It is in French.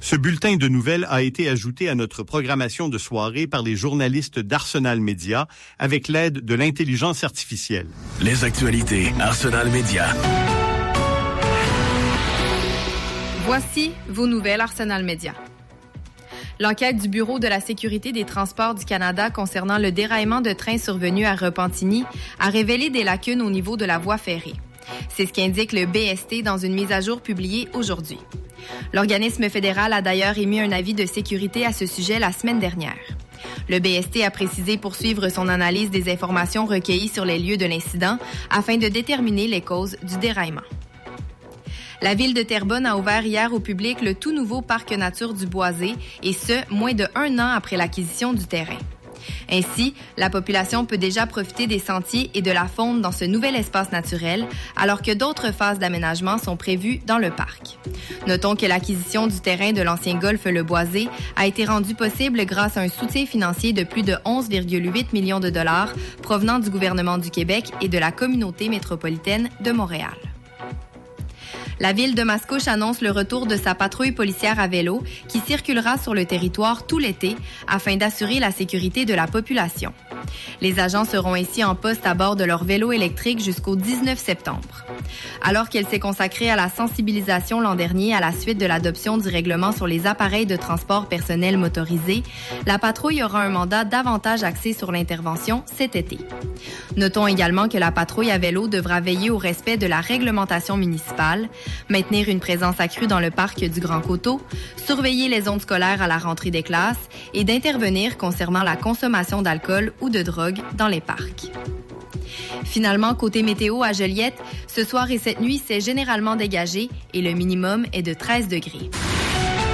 Ce bulletin de nouvelles a été ajouté à notre programmation de soirée par les journalistes d'Arsenal Média avec l'aide de l'intelligence artificielle. Les actualités Arsenal Média. Voici vos nouvelles Arsenal Média. L'enquête du Bureau de la sécurité des transports du Canada concernant le déraillement de train survenu à Repentigny a révélé des lacunes au niveau de la voie ferrée. C'est ce qu'indique le BST dans une mise à jour publiée aujourd'hui. L'organisme fédéral a d'ailleurs émis un avis de sécurité à ce sujet la semaine dernière. Le BST a précisé poursuivre son analyse des informations recueillies sur les lieux de l'incident afin de déterminer les causes du déraillement. La ville de Terrebonne a ouvert hier au public le tout nouveau parc nature du Boisé, et ce, moins de 1 an après l'acquisition du terrain. Ainsi, la population peut déjà profiter des sentiers et de la faune dans ce nouvel espace naturel, alors que d'autres phases d'aménagement sont prévues dans le parc. Notons que l'acquisition du terrain de l'ancien golf Le Boisé a été rendue possible grâce à un soutien financier de plus de 11,8 millions de dollars provenant du gouvernement du Québec et de la communauté métropolitaine de Montréal. La ville de Mascouche annonce le retour de sa patrouille policière à vélo qui circulera sur le territoire tout l'été afin d'assurer la sécurité de la population. Les agents seront ainsi en poste à bord de leur vélo électrique jusqu'au 19 septembre. Alors qu'elle s'est consacrée à la sensibilisation l'an dernier à la suite de l'adoption du règlement sur les appareils de transport personnel motorisés, la patrouille aura un mandat davantage axé sur l'intervention cet été. Notons également que la patrouille à vélo devra veiller au respect de la réglementation municipale, maintenir une présence accrue dans le parc du Grand Coteau, surveiller les zones scolaires à la rentrée des classes et d'intervenir concernant la consommation d'alcool ou de drogue dans les parcs. Finalement, côté météo à Joliette, ce soir et cette nuit, c'est généralement dégagé et le minimum est de 13 degrés.